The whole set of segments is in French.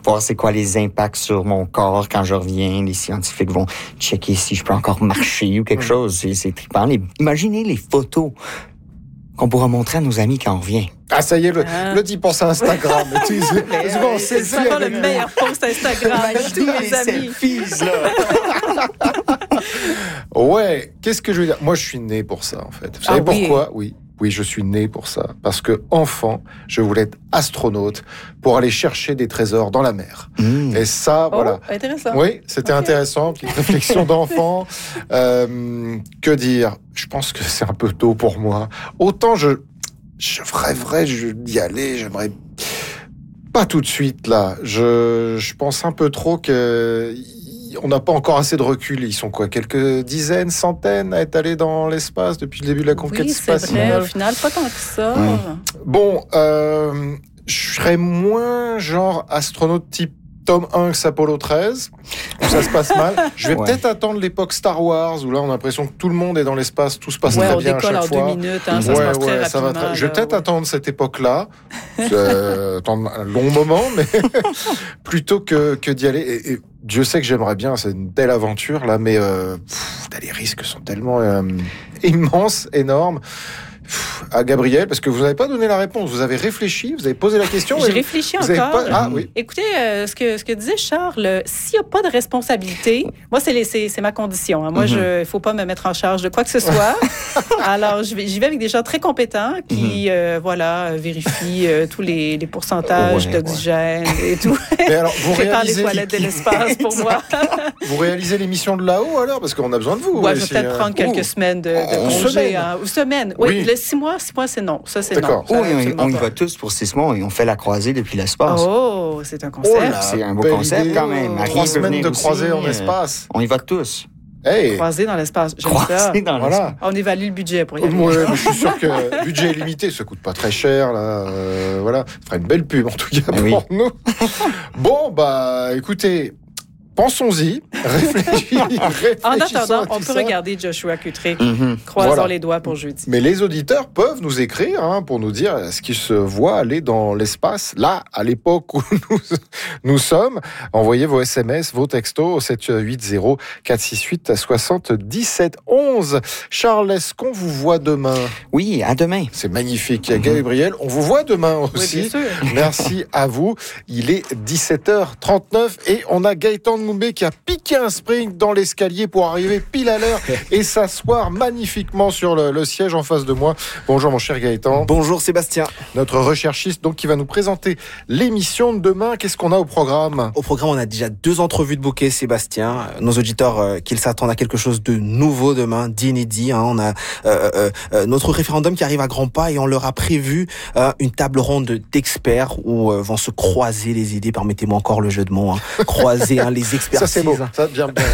voir c'est quoi les impacts sur mon corps quand je reviens. Les scientifiques vont checker si je peux encore marcher ou quelque chose. C'est trippant. Imaginez les photos qu'on pourra montrer à nos amis quand on revient. Ah, ça y est, le dit pour ça Instagram. C'est vraiment le meilleur post Instagram de tous mes amis. Selfies, là. Ouais, qu'est-ce que je veux dire? Moi, je suis né pour ça, en fait. Vous savez pourquoi? Oui, je suis né pour ça. Parce que, enfant, je voulais être astronaute pour aller chercher des trésors dans la mer. Et ça, voilà. Intéressant. Oui, c'était intéressant. Petite réflexion d'enfant. Que dire? Je pense que c'est un peu tôt pour moi. Autant je rêverais d'y aller, j'aimerais pas tout de suite, là. Je pense un peu trop que on n'a pas encore assez de recul. Ils sont quoi, quelques dizaines, centaines à être allés dans l'espace depuis le début de la conquête spatiale. C'est vrai, au final, pas tant que ça. Bon, je serais moins genre astronaute type Tom Hanks, Apollo 13, où ça se passe mal. Je vais peut-être attendre l'époque Star Wars, où là, on a l'impression que tout le monde est dans l'espace, tout se passe très bien à chaque fois. On décolle en 2 minutes, ça se passe très rapidement. Je vais peut-être attendre cette époque-là, attendre un long moment, mais plutôt que d'y aller. Et Dieu sait que j'aimerais bien, c'est une belle aventure, là, mais les risques sont tellement immenses, énormes. À Gabriel, parce que vous n'avez pas donné la réponse. Vous avez réfléchi, vous avez posé la question. J'ai réfléchi encore. Oui. Écoutez, ce que disait Charles, s'il n'y a pas de responsabilité, moi, c'est ma condition. Hein. Moi, il ne faut pas me mettre en charge de quoi que ce soit. Alors, j'y vais avec des gens très compétents qui, vérifient tous les pourcentages d'oxygène et tout. Mais alors, vous réalisez... les toilettes de l'espace pour moi. Vous réalisez l'émission de là-haut, alors? Parce qu'on a besoin de vous. Ouais, je vais peut-être prendre quelques semaines de congé. Semaine. Oui. 6 mois, c'est non. Ça, c'est d'accord. non. Oui, on y va tous pour 6 mois et on fait la croisée depuis l'espace. Oh, c'est un concept. C'est un beau concept quand même. 3 semaines de croisée en espace. On y va tous. Hey. Croisé dans l'espace. J'aime ça. Voilà. On évalue le budget pour y aller. Ouais, mais je suis sûr que le budget est limité. Ça coûte pas très cher, là. Voilà. Ça fera une belle pub, en tout cas, pour nous. Bon, écoutez... Pensons-y, réfléchissons. En attendant, on peut regarder Joshua Cuttrick. Croisons les doigts pour jeudi. Mais les auditeurs peuvent nous écrire pour nous dire est-ce qu'ils se voient aller dans l'espace, là, à l'époque où nous sommes. Envoyez vos SMS, vos textos au 780 468 77 11. Charles, est-ce qu'on vous voit demain? Oui, à demain. C'est magnifique. Gabriel, on vous voit demain aussi. Oui, bien sûr. Merci à vous. Il est 17h39 et on a Gaëtan Moumbé qui a piqué un sprint dans l'escalier pour arriver pile à l'heure et s'asseoir magnifiquement sur le siège en face de moi. Bonjour mon cher Gaëtan. Bonjour Sébastien. Notre recherchiste donc qui va nous présenter l'émission de demain. Qu'est-ce qu'on a au programme? Au programme, on a déjà 2 entrevues de bouquet, Sébastien. Nos auditeurs qu'ils s'attendent à quelque chose de nouveau demain, d'inédit. On a notre référendum qui arrive à grands pas et on leur a prévu une table ronde d'experts où vont se croiser les idées. Permettez-moi encore le jeu de mots. Croiser les expertises. Ça c'est beau, ça devient bien.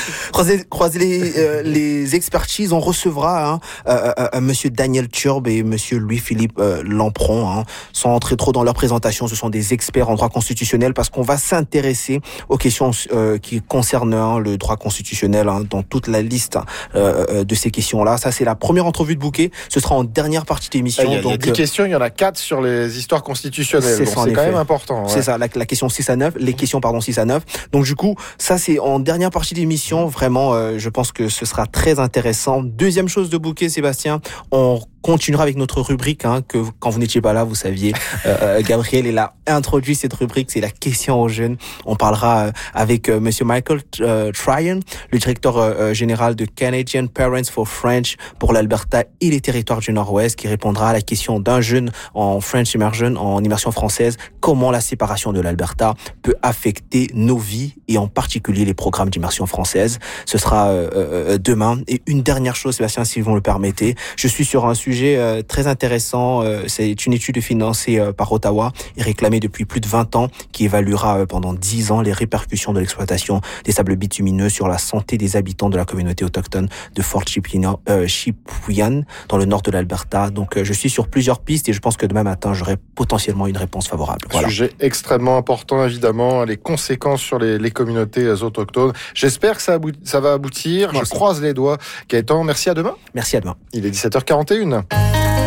croiser les expertises. On recevra monsieur Daniel Turbe et monsieur Louis-Philippe Lampron. Sans entrer trop dans leur présentation, ce sont des experts en droit constitutionnel parce qu'on va s'intéresser aux questions qui concernent le droit constitutionnel dans toute la liste de ces questions-là. Ça, c'est la première entrevue de bouquet. Ce sera en dernière partie d'émission. Il y a 10 questions, il y en a 4 sur les histoires constitutionnelles. C'est quand même important. C'est ça, la question 6 à 9, les questions 6 à 9. Donc du coup, ça c'est en dernière partie d'émission. Vraiment, je pense que ce sera très intéressant. Deuxième chose de bouquet, Sébastien, on continuera avec notre rubrique que quand vous n'étiez pas là, vous saviez. Gabriel, il a introduit cette rubrique, c'est la question aux jeunes. On parlera avec monsieur Michael Tryon, le directeur général de Canadian Parents for French pour l'Alberta et les territoires du Nord-Ouest, qui répondra à la question d'un jeune en French Immersion, en immersion française, comment la séparation de l'Alberta peut affecter nos vies et en particulier les programmes d'immersion française. Ce sera demain. Et une dernière chose, Sébastien, si vous me le permettez, je suis sur un sujet très intéressant. C'est une étude financée par Ottawa et réclamée depuis plus de 20 ans qui évaluera pendant 10 ans les répercussions de l'exploitation des sables bitumineux sur la santé des habitants de la communauté autochtone de Fort Chipewyan dans le nord de l'Alberta. Donc je suis sur plusieurs pistes et je pense que demain matin j'aurai potentiellement une réponse favorable. Voilà. Sujet extrêmement important évidemment, les conséquences sur les communautés autochtones. J'espère que ça va aboutir. Je croise les doigts. Gaëtan, merci, à demain. Merci, à demain. Il est 17h41.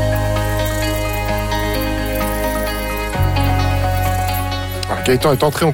Gaëtan est entré en